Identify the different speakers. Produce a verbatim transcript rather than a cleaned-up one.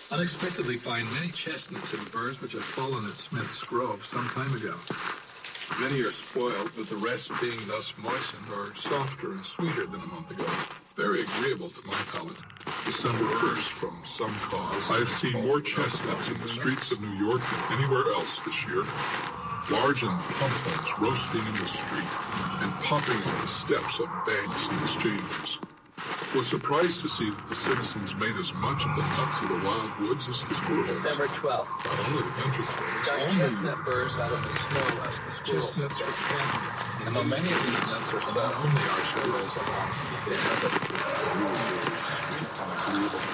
Speaker 1: Unexpectedly find many chestnuts and burrs which have fallen at Smith's Grove some time ago. Many are spoiled, but the rest being thus moistened are softer and sweeter than a month ago. Very agreeable to my palate. December first, from some cause,
Speaker 2: I've seen more chestnuts in the streets of New York than anywhere else this year. Large and plump ones roasting in the street and popping on the steps of banks and exchanges. Was surprised to see that the citizens made as much of the nuts of the wild woods as the squirrels.
Speaker 3: December twelfth.
Speaker 2: Not only the country boys,
Speaker 3: Got
Speaker 2: all
Speaker 3: chestnut burrs out of the snow as the squirrels.
Speaker 1: Chestnuts for candy.
Speaker 3: And though many of these nuts are
Speaker 1: Not
Speaker 3: soft,
Speaker 1: only are squirrels along,
Speaker 3: they have a